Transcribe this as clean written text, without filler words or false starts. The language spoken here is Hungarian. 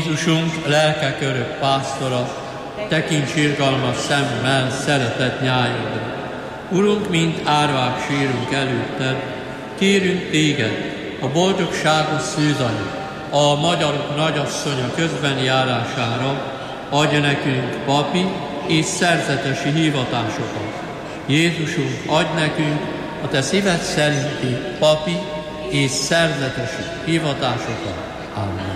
Jézusunk, lelkek örök pásztora, tekints irgalmas szemmel szeretett nyájadra. Urunk, mint árvák sírunk előtted, kérünk téged, a boldogságos szűzanya, a magyarok nagyasszonya közben járására, adj nekünk papi és szerzetesi hivatásokat. Jézusunk, adj nekünk a te szíved szerinti papi és szerzetesi hivatásokat. Amen.